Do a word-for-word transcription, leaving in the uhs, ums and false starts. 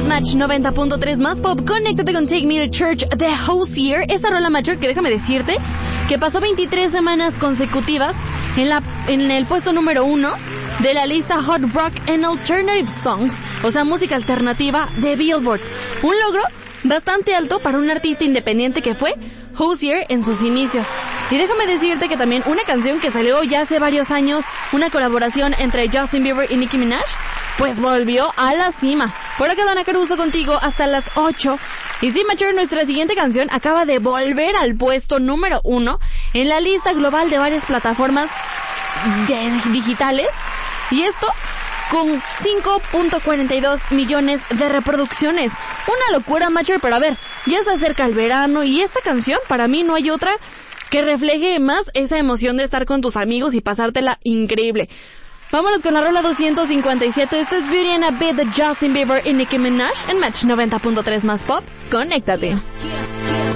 Match noventa punto tres más pop. Conéctate con Take Me to Church de Hozier. Esta rola mayor que déjame decirte que pasó veintitrés semanas consecutivas en, la, en el puesto número uno de la lista Hot Rock and Alternative Songs, o sea, música alternativa de Billboard. Un logro bastante alto para un artista independiente que fue Hozier en sus inicios. Y déjame decirte que también una canción que salió ya hace varios años, una colaboración entre Justin Bieber y Nicki Minaj, pues volvió a la cima. Por acá Dana Caruso contigo hasta las ocho. Y sí, Mature, nuestra siguiente canción acaba de volver al puesto número uno en la lista global de varias plataformas de digitales. Y esto con cinco punto cuarenta y dos millones de reproducciones. Una locura, Mature, pero a ver, ya se acerca el verano y esta canción para mí no hay otra que refleje más esa emoción de estar con tus amigos y pasártela increíble. Vámonos con la rola doscientos cincuenta y siete. Esto es Beauty and a Bit de Justin Bieber y Nicki Minaj en Match noventa punto tres más pop. Conéctate.